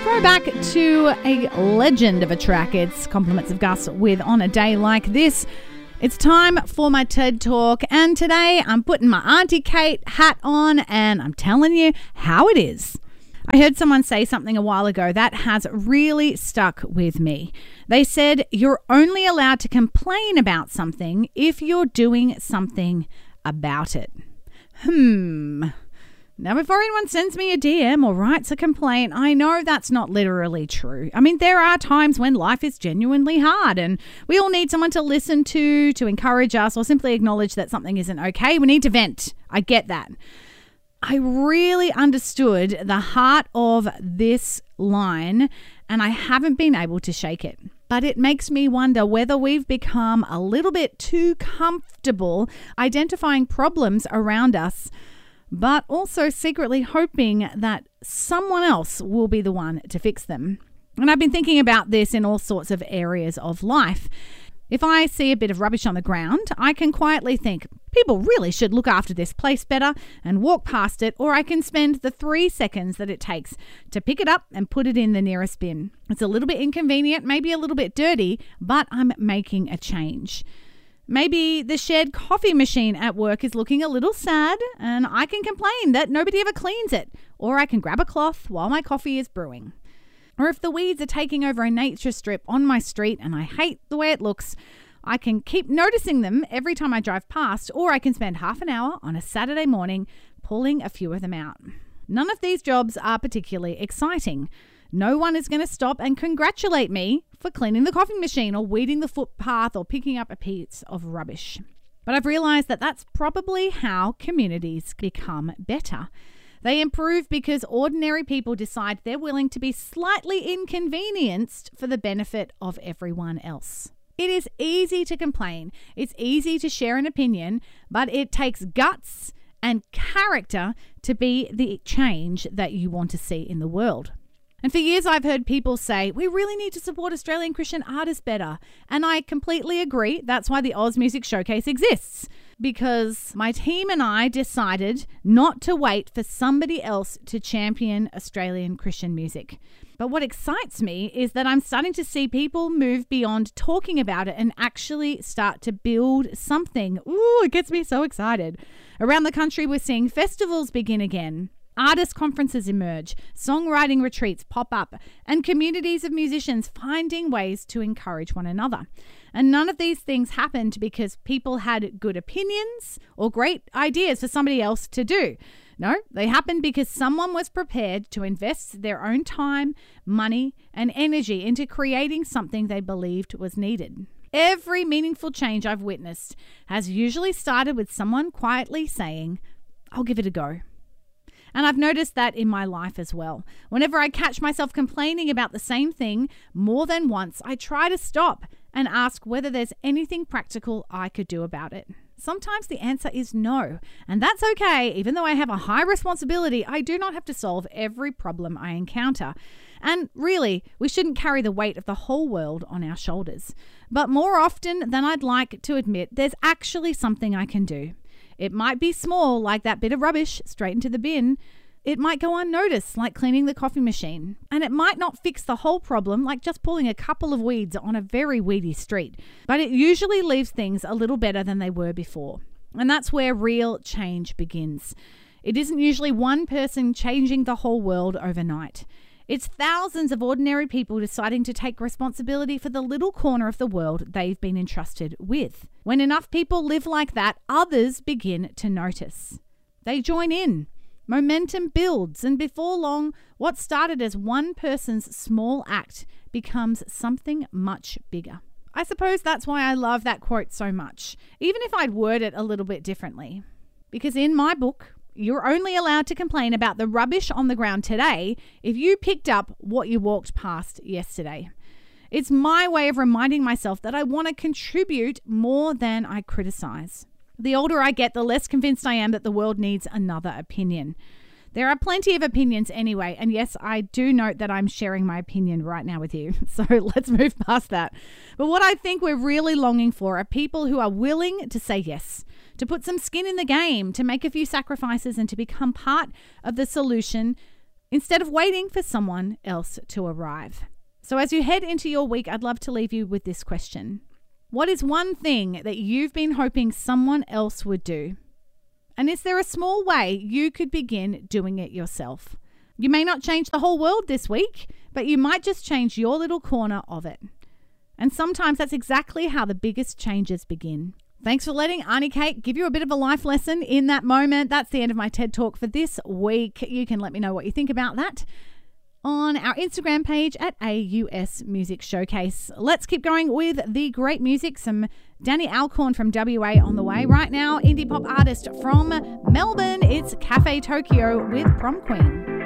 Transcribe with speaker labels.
Speaker 1: Throwback to a legend of a track. It's Compliments of Gus with On a Day Like This. It's time for my TED Talk, and today I'm putting my Auntie Kate hat on and I'm telling you how it is. I heard someone say something a while ago that has really stuck with me. They said you're only allowed to complain about something if you're doing something about it. Now, before anyone sends me a DM or writes a complaint, I know that's not literally true. I mean, there are times when life is genuinely hard and we all need someone to listen to encourage us, or simply acknowledge that something isn't okay. We need to vent. I get that. I really understood the heart of this line, and I haven't been able to shake it. But it makes me wonder whether we've become a little bit too comfortable identifying problems around us, but also secretly hoping that someone else will be the one to fix them. And I've been thinking about this in all sorts of areas of life. If I see a bit of rubbish on the ground, I can quietly think, people really should look after this place better, and walk past it, or I can spend the 3 seconds that it takes to pick it up and put it in the nearest bin. It's a little bit inconvenient, maybe a little bit dirty, but I'm making a change. Maybe the shared coffee machine at work is looking a little sad and I can complain that nobody ever cleans it, or I can grab a cloth while my coffee is brewing. Or if the weeds are taking over a nature strip on my street and I hate the way it looks, I can keep noticing them every time I drive past, or I can spend half an hour on a Saturday morning pulling a few of them out. None of these jobs are particularly exciting. No one is going to stop and congratulate me for cleaning the coffee machine or weeding the footpath or picking up a piece of rubbish. But I've realized that that's probably how communities become better. They improve because ordinary people decide they're willing to be slightly inconvenienced for the benefit of everyone else. It is easy to complain. It's easy to share an opinion, but it takes guts and character to be the change that you want to see in the world. And for years I've heard people say, we really need to support Australian Christian artists better. And I completely agree. That's why the Oz Music Showcase exists. Because my team and I decided not to wait for somebody else to champion Australian Christian music. But what excites me is that I'm starting to see people move beyond talking about it and actually start to build something. Ooh, it gets me so excited. Around the country, we're seeing festivals begin again. Artist conferences emerge, songwriting retreats pop up, and communities of musicians finding ways to encourage one another. And none of these things happened because people had good opinions or great ideas for somebody else to do. No, they happened because someone was prepared to invest their own time, money, and energy into creating something they believed was needed. Every meaningful change I've witnessed has usually started with someone quietly saying, "I'll give it a go." And I've noticed that in my life as well. Whenever I catch myself complaining about the same thing more than once, I try to stop and ask whether there's anything practical I could do about it. Sometimes the answer is no, and that's okay. Even though I have a high responsibility, I do not have to solve every problem I encounter. And really, we shouldn't carry the weight of the whole world on our shoulders. But more often than I'd like to admit, there's actually something I can do. It might be small, like that bit of rubbish straight into the bin. It might go unnoticed, like cleaning the coffee machine. And it might not fix the whole problem, like just pulling a couple of weeds on a very weedy street. But it usually leaves things a little better than they were before. And that's where real change begins. It isn't usually one person changing the whole world overnight. It's thousands of ordinary people deciding to take responsibility for the little corner of the world they've been entrusted with. When enough people live like that, others begin to notice. They join in. Momentum builds, and before long, what started as one person's small act becomes something much bigger. I suppose that's why I love that quote so much, even if I'd word it a little bit differently. Because in my book, you're only allowed to complain about the rubbish on the ground today if you picked up what you walked past yesterday. It's my way of reminding myself that I want to contribute more than I criticize. The older I get, the less convinced I am that the world needs another opinion. There are plenty of opinions anyway, and yes, I do note that I'm sharing my opinion right now with you, so let's move past that. But what I think we're really longing for are people who are willing to say yes, to put some skin in the game, to make a few sacrifices and to become part of the solution instead of waiting for someone else to arrive. So as you head into your week, I'd love to leave you with this question. What is one thing that you've been hoping someone else would do? And is there a small way you could begin doing it yourself? You may not change the whole world this week, but you might just change your little corner of it. And sometimes that's exactly how the biggest changes begin. Thanks for letting Auntie Kate give you a bit of a life lesson in that moment. That's the end of my TED Talk for this week. You can let me know what you think about that on our Instagram page at AUS Music Showcase. Let's keep going with the great music. Some Danny Alcorn from WA on the way. Right now, indie pop artist from Melbourne, it's Cafe Tokyo with Prom Queen.